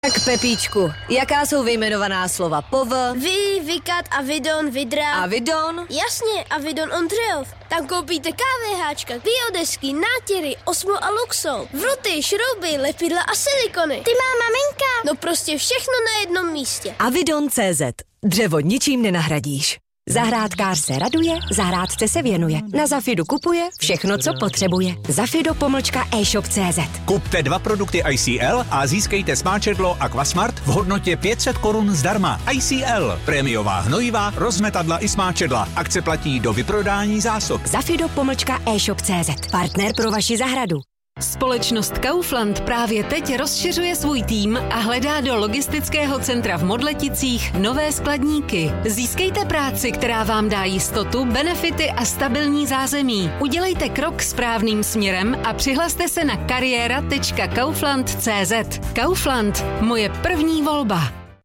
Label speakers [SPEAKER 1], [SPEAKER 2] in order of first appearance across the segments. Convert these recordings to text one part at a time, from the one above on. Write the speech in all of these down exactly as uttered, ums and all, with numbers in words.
[SPEAKER 1] Tak Pepíčku, jaká jsou vyjmenovaná slova pov?
[SPEAKER 2] Vy, vykat, avidon, vidra.
[SPEAKER 1] Avidon?
[SPEAKER 2] Jasně, avidon Ondřejov. Tam koupíte KVHčka, biodesky, nátěry, Osmo a Luxol, vruty, šrouby, lepidla a silikony. Ty má maminka. No prostě všechno na jednom místě.
[SPEAKER 1] Avidon tečka cé zet. Dřevo ničím nenahradíš. Zahrádkář se raduje, zahrádce se věnuje. Na Zafidu kupuje všechno, co potřebuje. Zafido pomlčka e-shop tečka cé zet.
[SPEAKER 3] Kupte dva produkty I C L a získejte smáčedlo Aquasmart v hodnotě pět set korun zdarma. I C L. Prémiová hnojiva, rozmetadla i smáčedla. Akce platí do vyprodání zásob.
[SPEAKER 1] Zafido pomlčka e-shop tečka cé zet. Partner pro vaši zahradu.
[SPEAKER 4] Společnost Kaufland právě teď rozšiřuje svůj tým a hledá do logistického centra v Modleticích nové skladníky. Získejte práci, která vám dá jistotu, benefity a stabilní zázemí. Udělejte krok správným směrem a přihlaste se na kariéra tečka kaufland tečka cé zet. Kaufland, moje první volba.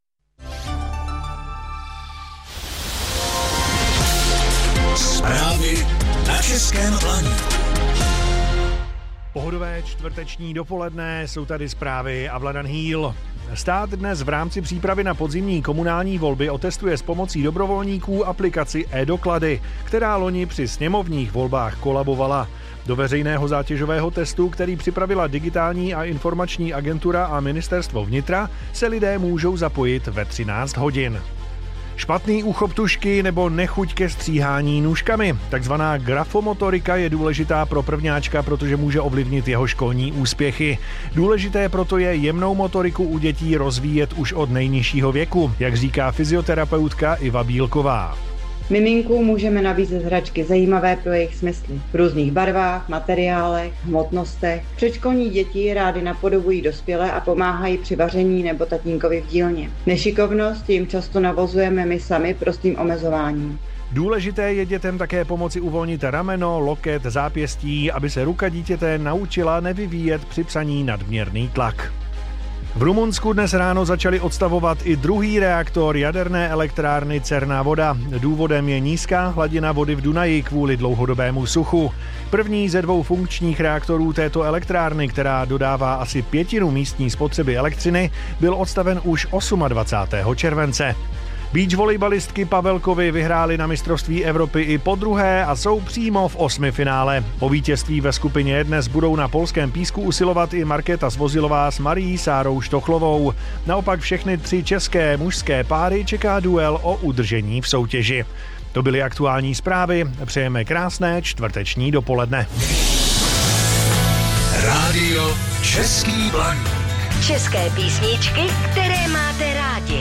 [SPEAKER 5] Zprávy na Českém Blaníku.
[SPEAKER 6] Pohodové čtvrteční dopoledne, jsou tady zprávy a Vladan Hýl. Stát dnes v rámci přípravy na podzimní komunální volby otestuje s pomocí dobrovolníků aplikaci e-doklady, která loni při sněmovních volbách kolabovala. Do veřejného zátěžového testu, který připravila digitální a informační agentura a ministerstvo vnitra, se lidé můžou zapojit ve třináct hodin. Špatný úchop tužky nebo nechuť ke stříhání nůžkami. Takzvaná grafomotorika je důležitá pro prvňáčka, protože může ovlivnit jeho školní úspěchy. Důležité proto je jemnou motoriku u dětí rozvíjet už od nejnižšího věku, jak říká fyzioterapeutka Iva Bílková.
[SPEAKER 7] Miminku můžeme nabízet hračky zajímavé pro jejich smysly. V různých barvách, materiálech, hmotnostech. Předškolní děti rády napodobují dospělé a pomáhají při vaření nebo tatínkovi v dílně. Nešikovnost jim často navozujeme my sami prostým omezováním.
[SPEAKER 6] Důležité je dětem také pomoci uvolnit rameno, loket, zápěstí, aby se ruka dítěte naučila nevyvíjet při psaní nadměrný tlak. V Rumunsku dnes ráno začali odstavovat i druhý reaktor jaderné elektrárny Černá Voda. Důvodem je nízká hladina vody v Dunaji kvůli dlouhodobému suchu. První ze dvou funkčních reaktorů této elektrárny, která dodává asi pětinu místní spotřeby elektřiny, byl odstaven už dvacátého osmého července. Beach volejbalistky Pavelkovy vyhrály na mistrovství Evropy i po druhé a jsou přímo v osmifinále. Po vítězství ve skupině dnes budou na polském písku usilovat i Markéta Svozilová s Marií Sárou Štochlovou. Naopak všechny tři české mužské páry čeká duel o udržení v soutěži. To byly aktuální zprávy. Přejeme krásné čtvrteční dopoledne.
[SPEAKER 5] Rádio Český Blaník.
[SPEAKER 1] České písničky, které máte rádi.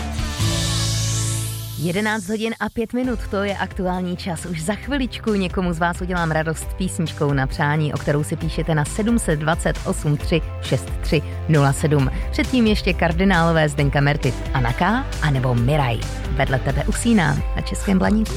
[SPEAKER 8] jedenáct hodin a pět minut, to je aktuální čas. Už za chviličku někomu z vás udělám radost písničkou na přání, o kterou si píšete na sedm set dvacet osm tři šest tři nula sedm. Předtím ještě kardinálové Zdenka Merty, Anna K. anebo Miraj. Vedle tebe usínám na Českém Blaníku.